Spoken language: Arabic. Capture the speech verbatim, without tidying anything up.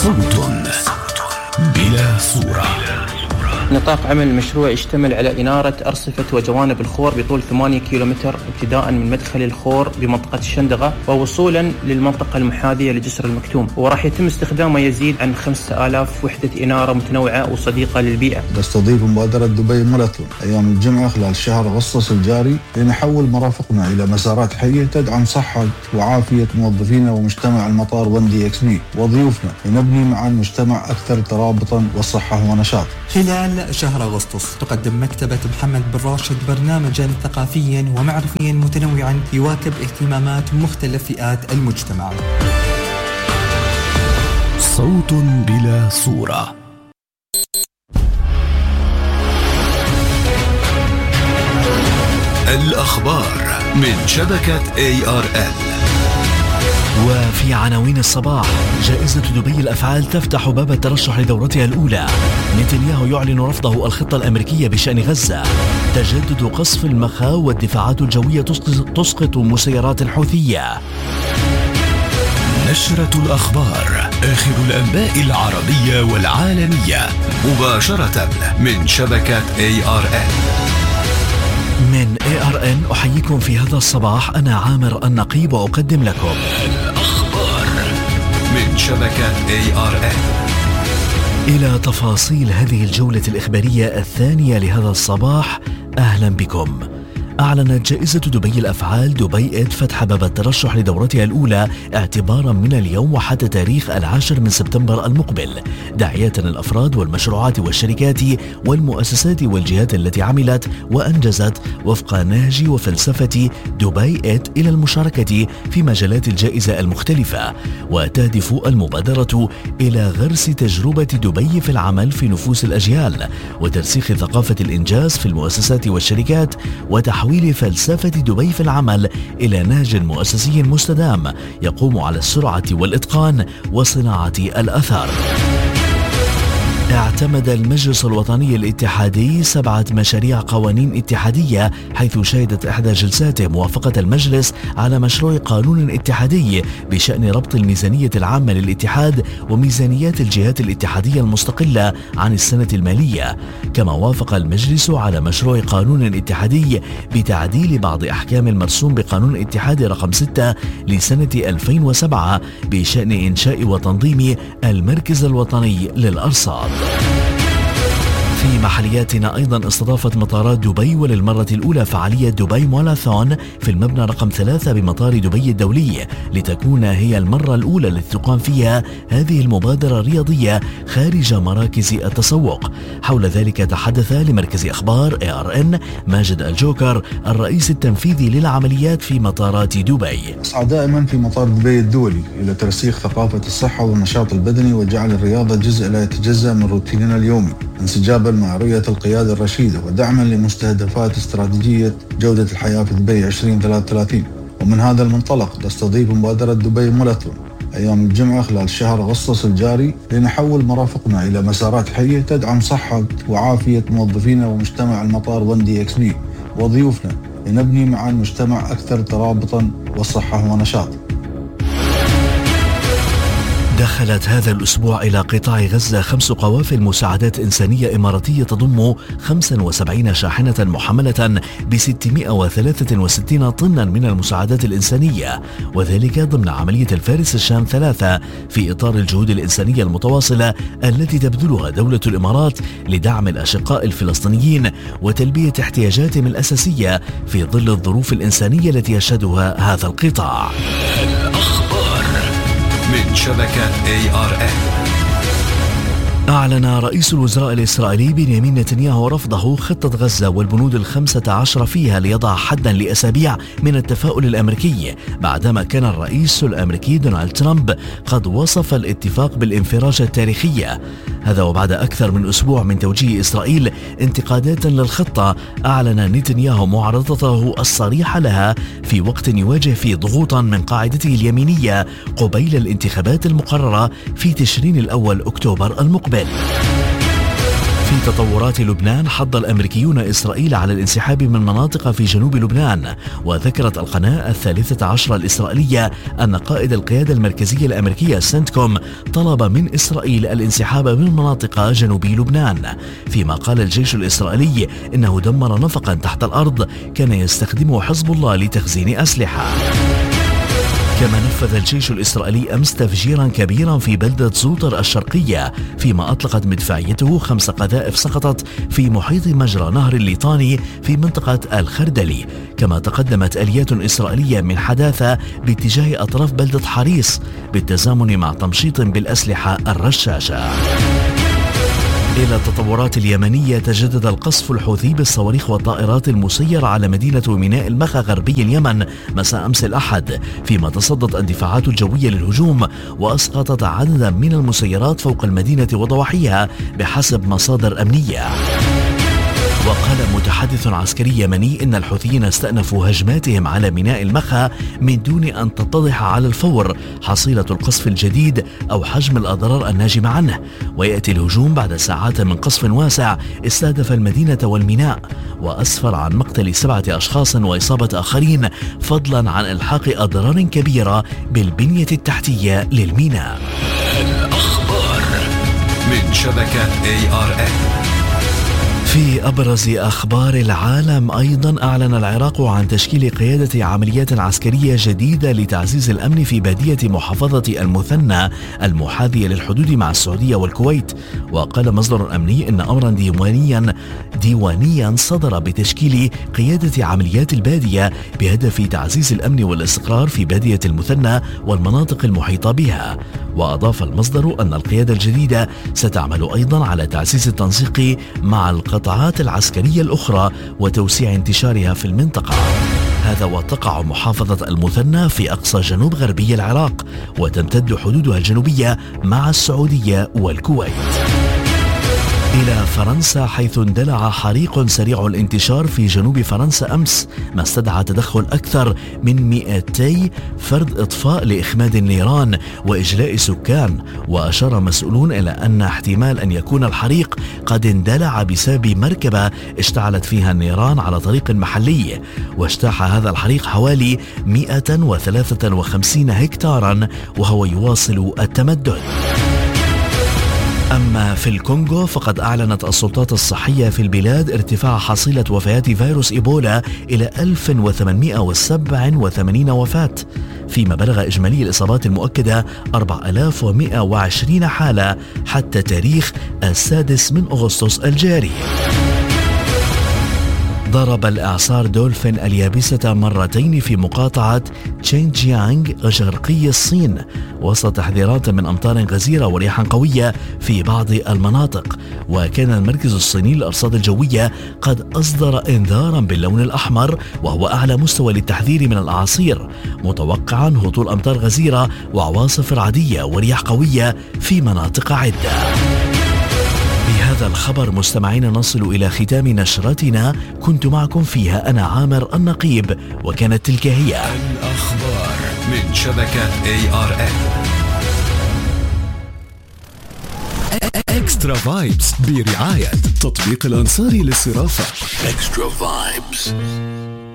صوت بلا صورة. نطاق عمل المشروع يشتمل على إنارة أرصفة وجوانب الخور بطول ثمانية كيلومتر ابتداء من مدخل الخور بمنطقة الشندقة ووصولا للمنطقة المحاذية لجسر المكتوم، وراح يتم استخدام ما يزيد عن خمسة آلاف وحدة إنارة متنوعة وصديقة للبيئة. تستضيف مبادرة دبي ماراثون أيام الجمعة خلال شهر أغسطس الجاري لنحول مرافقنا إلى مسارات حية تدعم صحة وعافية موظفينا ومجتمع المطار ون دي إكس بي وضيوفنا لنبني معا مجتمع أكثر ترابطا والصحة ونشاط. خلال شهر أغسطس تقدم مكتبة محمد بن راشد برنامجا ثقافيا ومعرفيا متنوعا يواكب اهتمامات مختلف فئات المجتمع. صوت بلا صورة. الأخبار من شبكة إيه آر إل. وفي عناوين الصباح: جائزة دبي الأفعال تفتح باب الترشح لدورتها الأولى. نتنياهو يعلن رفضه الخطة الأمريكية بشأن غزة. تجدد قصف المخا والدفاعات الجوية تسقط مسيرات الحوثية. نشرة الأخبار، آخر الأنباء العربية والعالمية مباشرة من شبكة إيه آر إل. من إيه آر إن أحييكم في هذا الصباح. أنا عامر النقيب وأقدم لكم الأخبار من شبكة إيه آر إل. إلى تفاصيل هذه الجولة الإخبارية الثانية لهذا الصباح، أهلا بكم. أعلنت جائزة دبي الأفعال دبي إد فتح باب الترشح لدورتها الأولى اعتبارا من اليوم وحتى تاريخ العاشر من سبتمبر المقبل، داعية الأفراد والمشروعات والشركات والمؤسسات والجهات التي عملت وأنجزت وفق نهج وفلسفة دبي إد إلى المشاركة في مجالات الجائزة المختلفة. وتهدف المبادرة إلى غرس تجربة دبي في العمل في نفوس الأجيال وترسيخ ثقافة الإنجاز في المؤسسات والشركات وتحويل تحويل فلسفة دبي في العمل إلى نهج مؤسسي مستدام يقوم على السرعة والإتقان وصناعة الأثر. اعتمد المجلس الوطني الاتحادي سبعة مشاريع قوانين اتحادية، حيث شهدت إحدى جلساته موافقة المجلس على مشروع قانون اتحادي بشأن ربط الميزانية العامة للاتحاد وميزانيات الجهات الاتحادية المستقلة عن السنة المالية. كما وافق المجلس على مشروع قانون اتحادي بتعديل بعض أحكام المرسوم بقانون اتحادي رقم ستة لسنة ألفين وسبعة بشأن إنشاء وتنظيم المركز الوطني للأرصاد. في محلياتنا أيضا استضافت مطارات دبي وللمرة الأولى فعالية دبي ماراثون في المبنى رقم ثلاثة بمطار دبي الدولي، لتكون هي المرة الأولى التي تقام فيها هذه المبادرة الرياضية خارج مراكز التسوق. حول ذلك تحدث لمركز أخبار إيه آر إن ماجد الجوكر الرئيس التنفيذي للعمليات في مطارات دبي. أسعى دائما في مطار دبي الدولي إلى ترسيخ ثقافة الصحة والنشاط البدني وجعل الرياضة جزء لا يتجزأ من روتيننا اليومي، انسجابا مع رؤية القيادة الرشيدة ودعما لمستهدفات استراتيجية جودة الحياة في دبي عشرين ثلاثة وثلاثين. ومن هذا المنطلق تستضيف مبادرة دبي ماراثون أيام الجمعة خلال شهر أغسطس الجاري لنحول مرافقنا إلى مسارات حية تدعم صحة وعافية موظفينا ومجتمع المطار ون دي إكس بي وضيوفنا لنبني معا مجتمع أكثر ترابطا والصحة ونشاط. دخلت هذا الأسبوع إلى قطاع غزة خمس قوافل مساعدات إنسانية إماراتية تضم خمسة وسبعين شاحنة محملة ب ستمائة وثلاثة وستين طنا من المساعدات الإنسانية، وذلك ضمن عملية الفارس الشام ثلاثة في إطار الجهود الإنسانية المتواصلة التي تبذلها دولة الإمارات لدعم الأشقاء الفلسطينيين وتلبية احتياجاتهم الأساسية في ظل الظروف الإنسانية التي يشهدها هذا القطاع. من شبكة إيه آر إل. أعلن رئيس الوزراء الإسرائيلي بنيامين نتنياهو رفضه خطة غزة والبنود الخمسة عشر فيها ليضع حدا لأسابيع من التفاؤل الأمريكي، بعدما كان الرئيس الأمريكي دونالد ترامب قد وصف الاتفاق بالانفراجة التاريخية. هذا وبعد أكثر من أسبوع من توجيه إسرائيل انتقادات للخطة، أعلن نتنياهو معارضته الصريحة لها في وقت يواجه فيه ضغوطا من قاعدته اليمينية قبيل الانتخابات المقررة في تشرين الأول أكتوبر المقبل. في تطورات لبنان، حض الأمريكيون إسرائيل على الانسحاب من مناطق في جنوب لبنان. وذكرت القناة الثالثة عشر الإسرائيلية أن قائد القيادة المركزية الأمريكية سنتكوم طلب من إسرائيل الانسحاب من مناطق جنوب لبنان، فيما قال الجيش الإسرائيلي إنه دمر نفقا تحت الأرض كان يستخدمه حزب الله لتخزين أسلحة. كما نفذ الجيش الإسرائيلي أمس تفجيرا كبيرا في بلدة زوطر الشرقية، فيما أطلقت مدفعيته خمس قذائف سقطت في محيط مجرى نهر الليطاني في منطقة الخردلي. كما تقدمت آليات إسرائيلية من حداثة باتجاه أطراف بلدة حريص بالتزامن مع تمشيط بالأسلحة الرشاشة. إلى التطورات اليمنية، تجدد القصف الحوثي بالصواريخ والطائرات المسيرة على مدينة ميناء المخا غربي اليمن مساء أمس الأحد، فيما تصدت الدفاعات الجوية للهجوم وأسقطت عددا من المسيرات فوق المدينة وضواحيها بحسب مصادر أمنية. وقال متحدث عسكري يمني إن الحوثيين استأنفوا هجماتهم على ميناء المخا من دون أن تتضح على الفور حصيلة القصف الجديد أو حجم الأضرار الناجمة عنه، ويأتي الهجوم بعد ساعات من قصف واسع استهدف المدينة والميناء وأسفر عن مقتل سبعة أشخاص وإصابة آخرين، فضلا عن إلحاق أضرار كبيرة بالبنية التحتية للميناء. الأخبار من شبكة إيه آر إن. في أبرز أخبار العالم، أيضا أعلن العراق عن تشكيل قيادة عمليات عسكرية جديدة لتعزيز الأمن في بادية محافظة المثنى المحاذية للحدود مع السعودية والكويت. وقال مصدر أمني إن أمرا ديوانيا ديوانيا صدر بتشكيل قيادة عمليات البادية بهدف تعزيز الأمن والاستقرار في بادية المثنى والمناطق المحيطة بها. وأضاف المصدر أن القيادة الجديدة ستعمل أيضا على تعزيز التنسيق مع القطاعات العسكرية الأخرى وتوسيع انتشارها في المنطقة. هذا وتقع محافظة المثنى في أقصى جنوب غربي العراق، وتمتد حدودها الجنوبية مع السعودية والكويت. إلى فرنسا، حيث اندلع حريق سريع الانتشار في جنوب فرنسا أمس، ما استدعى تدخل أكثر من مئتي فرد إطفاء لإخماد النيران وإجلاء سكان. وأشار مسؤولون إلى أن احتمال أن يكون الحريق قد اندلع بسبب مركبة اشتعلت فيها النيران على طريق محلي، واجتاح هذا الحريق حوالي مئة وثلاثة وخمسين هكتارا وهو يواصل التمدد. أما في الكونغو، فقد أعلنت السلطات الصحية في البلاد ارتفاع حصيلة وفيات فيروس إيبولا إلى ألف وثمانمئة وسبعة وثمانين وفاة، فيما بلغ إجمالي الإصابات المؤكدة أربعة آلاف ومئة وعشرين حالة حتى تاريخ السادس من أغسطس الجاري. ضرب الإعصار دولفين اليابسة مرتين في مقاطعة تشينجيانغ شرقي الصين، وسط تحذيرات من أمطار غزيرة ورياح قوية في بعض المناطق. وكان المركز الصيني للأرصاد الجوية قد أصدر إنذارا باللون الأحمر، وهو أعلى مستوى للتحذير من الأعاصير، متوقعا هطول أمطار غزيرة وعواصف رعدية ورياح قوية في مناطق عدة. بهذا الخبر مستمعين نصل إلى ختام نشرتنا، كنت معكم فيها أنا عامر النقيب، وكانت تلك هي الأخبار من شبكة إيه آر إن. إكسترا فايبس برعاية تطبيق الأنصاري للصرافة. إكسترا فايبس.